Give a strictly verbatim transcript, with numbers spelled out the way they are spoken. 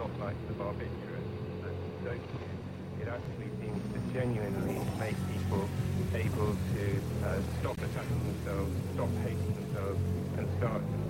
not like the barbiturates that don't use. It actually seems to genuinely make people able to uh, stop attacking themselves, stop hating themselves, and start